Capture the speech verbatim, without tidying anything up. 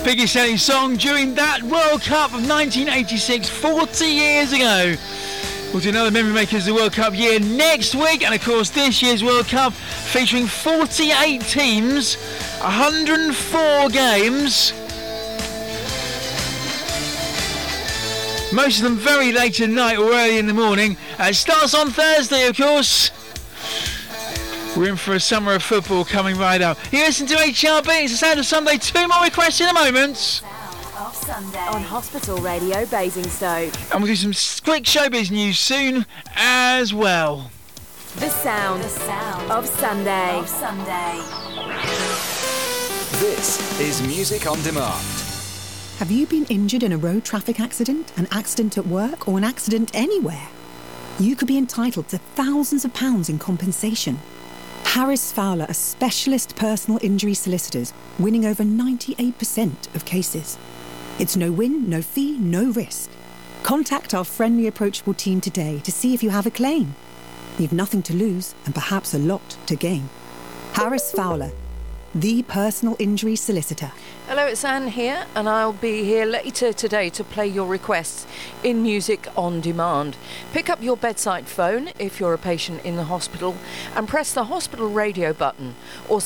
biggest selling song during that World Cup of nineteen eighty-six, forty years ago. We'll do another Memory Makers of the World Cup year next week, and of course this year's World Cup featuring forty-eight teams, one hundred four games, most of them very late at night or early in the morning. Uh, it starts on Thursday, of course. We're in for a summer of football coming right up. You listen to H R B, it's the sound of Sunday. Two more requests in a moment. Sound of Sunday on Hospital Radio Basingstoke. And we'll do some quick showbiz news soon as well. The sound, the sound of Sunday. Of Sunday. This is Music on Demand. Have you been injured in a road traffic accident, an accident at work, or an accident anywhere? You could be entitled to thousands of pounds in compensation. Harris Fowler are specialist personal injury solicitors, winning over ninety-eight percent of cases. It's no win, no fee, no risk. Contact our friendly, approachable team today to see if you have a claim. You've nothing to lose and perhaps a lot to gain. Harris Fowler, the personal injury solicitor. Hello, it's Anne here, and I'll be here later today to play your requests in Music on Demand. Pick up your bedside phone if you're a patient in the hospital and press the hospital radio button, or